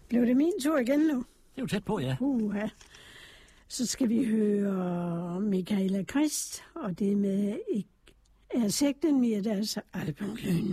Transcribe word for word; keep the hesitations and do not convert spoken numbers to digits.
Blev det min tur igen nu? Det er jo tæt på, ja. Uha. Så skal vi høre Michaela Christ, og det med Er sekten med deres album.